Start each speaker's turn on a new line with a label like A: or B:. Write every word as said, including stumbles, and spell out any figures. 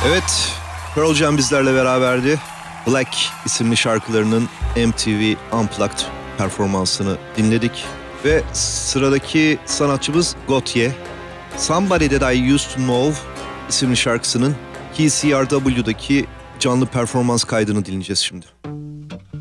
A: Evet, Pearl Jam bizlerle beraberdi. Black isimli şarkılarının M T V Unplugged performansını dinledik. Ve sıradaki sanatçımız Gotye. Somebody That I Used To Know isimli şarkısının K C R W'daki canlı performans kaydını dinleyeceğiz şimdi.